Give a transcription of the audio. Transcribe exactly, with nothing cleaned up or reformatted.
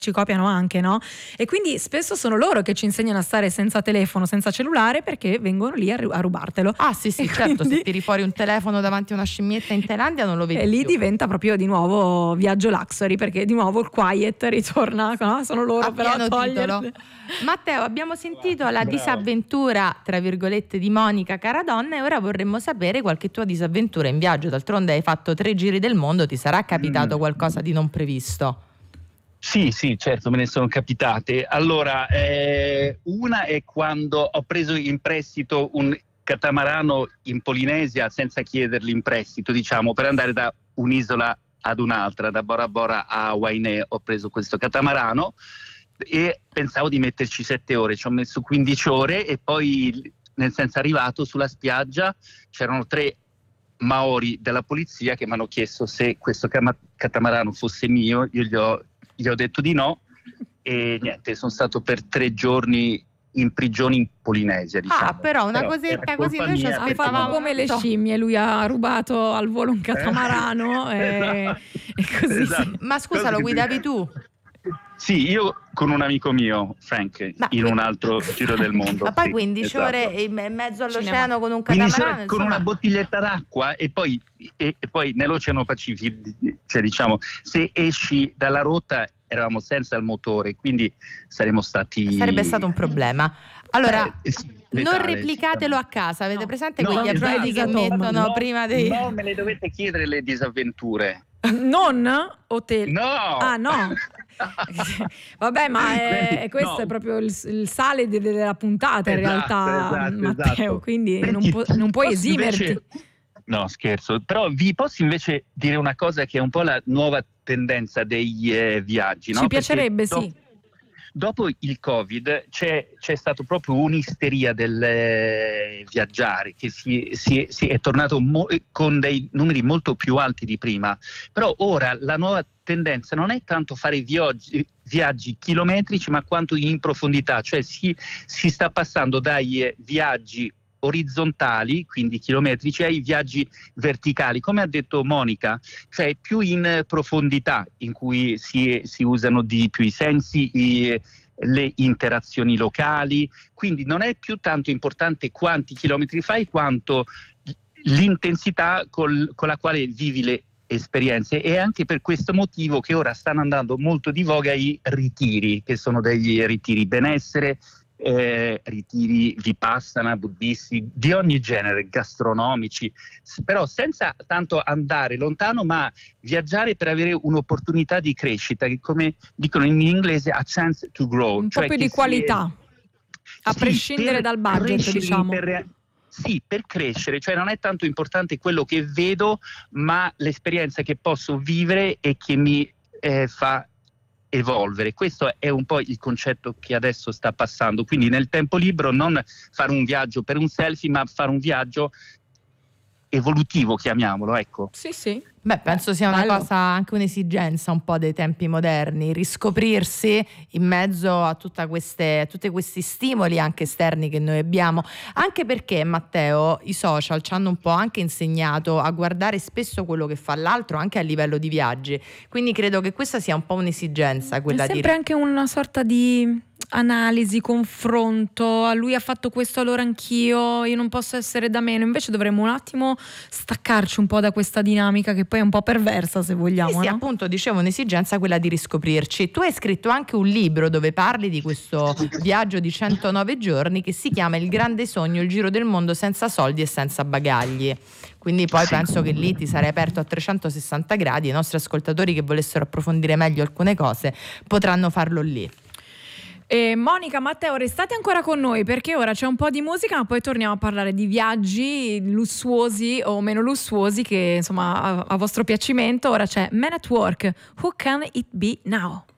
ci copiano anche, no? E quindi spesso sono loro che ci insegnano a stare senza telefono, senza cellulare, perché vengono lì a, ru- a rubartelo. Ah sì sì, E certo, quindi... se tiri fuori un telefono davanti a una scimmietta in Thailandia non lo vedi e lì più. diventa proprio di nuovo viaggio luxury, perché di nuovo il quiet ritorna, no? Sono loro a però a pieno titolo. toglierle. Matteo, abbiamo sentito la Bravo. disavventura tra virgolette di Monica Caradonna e ora vorremmo sapere qualche tua disavventura in viaggio. D'altronde hai fatto tre giri del mondo, ti sarà capitato Mm. qualcosa di non previsto? Sì, sì, certo, me ne sono capitate. Allora, eh, una è quando ho preso in prestito un catamarano in Polinesia senza chiederli in prestito, diciamo, per andare da un'isola ad un'altra, da Bora Bora a Wainé. Ho preso questo catamarano e pensavo di metterci sette ore, ci ho messo quindici ore e poi, nel senso, arrivato sulla spiaggia c'erano tre maori della polizia che mi hanno chiesto se questo cama- catamarano fosse mio. Io gli ho, gli ho detto di no e niente, sono stato per tre giorni in prigione in Polinesia, diciamo. Ah, però una Però cosetta era così colpa noi ci mia, Ha perché fatto aspettavamo come le tanto. scimmie, lui ha rubato al volo un catamarano e, Esatto. e così Esatto. sì. Ma scusa, lo guidavi tu? Sì, io con un amico mio, Frank, Ma in qui- un altro giro del mondo. Ma poi sì, quindici esatto. ore in in mezzo all'oceano Cinema. con un quindici ore catamarano, con insomma. una bottiglietta d'acqua e poi, e, e poi nell'Oceano Pacifico, cioè diciamo, se esci dalla rotta eravamo senza il motore, quindi saremmo stati... Sarebbe stato un problema. Allora, Eh, sì, non letale, replicatelo a casa, avete presente No, quegli non try avvisi this che at home. mettono no, prima dei... no, me le dovete chiedere le disavventure. Non hotel. No! Ah, no. Vabbè, ma è, è questo No. è proprio il, il sale de- della puntata in Esatto, realtà, esatto, Matteo, esatto. quindi Senti, non, pu- non puoi posso esimerti. invece- No, scherzo, però vi posso invece dire una cosa che è un po' la nuova tendenza dei eh, viaggi, no? Ci Perché piacerebbe, do- sì. Dopo il Covid c'è, c'è stato proprio un'isteria del eh, viaggiare che si, si- si è tornato mo- con dei numeri molto più alti di prima, però ora la nuova tendenza non è tanto fare viaggi, viaggi chilometrici ma quanto in profondità, cioè si, si sta passando dai eh, viaggi orizzontali, quindi chilometrici, ai viaggi verticali, come ha detto Monica, cioè più in profondità, in cui si, si usano di più i sensi, i, le interazioni locali, quindi non è più tanto importante quanti chilometri fai quanto l'intensità col, con la quale vivi le esperienze. E anche per questo motivo che ora stanno andando molto di voga i ritiri, che sono degli ritiri benessere, Eh, ritiri vipassana, buddisti, di ogni genere, gastronomici, s- però senza tanto andare lontano, ma viaggiare per avere un'opportunità di crescita, che come dicono in inglese a chance to grow. Un cioè po' più che di si- qualità, a Sì, prescindere per dal budget, crescere, diciamo. per- Sì, per crescere, cioè non è tanto importante quello che vedo, ma l'esperienza che posso vivere e che mi eh, fa evolvere. Questo è un po' il concetto che adesso sta passando, quindi nel tempo libero non fare un viaggio per un selfie, ma fare un viaggio evolutivo, chiamiamolo, ecco. Sì, sì. Beh, penso sia una Bello. cosa, anche un'esigenza un po' dei tempi moderni, riscoprirsi in mezzo a, tutta queste, a tutti questi stimoli anche esterni che noi abbiamo, anche perché, Matteo, i social ci hanno un po' anche insegnato a guardare spesso quello che fa l'altro anche a livello di viaggi, quindi credo che questa sia un po' un'esigenza, quella È di... sempre anche una sorta di analisi, confronto. A lui ha fatto questo, allora anch'io, io non posso essere da meno. Invece dovremmo un attimo staccarci un po' da questa dinamica che poi è un po' perversa, se vogliamo, Sì, sì, no? appunto, dicevo, un'esigenza quella di riscoprirci. Tu hai scritto anche un libro dove parli di questo viaggio di centonove giorni che si chiama Il grande sogno, il giro del mondo senza soldi e senza bagagli. Quindi poi Sì. penso che lì ti sarai aperto a trecentosessanta gradi. I nostri ascoltatori che volessero approfondire meglio alcune cose potranno farlo lì. E Monica, Matteo, restate ancora con noi perché ora c'è un po' di musica, ma poi torniamo a parlare di viaggi lussuosi o meno lussuosi che insomma a, a vostro piacimento. Ora c'è Man at Work, Who Can It Be Now?